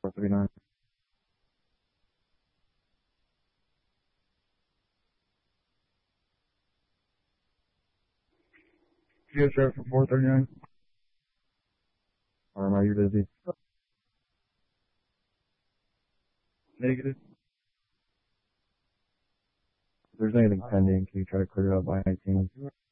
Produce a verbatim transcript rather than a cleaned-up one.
four thirty-nine. G S F for four thirty-nine. Or am I you busy? Negative. If there's anything pending, can you try to clear it up by nineteen?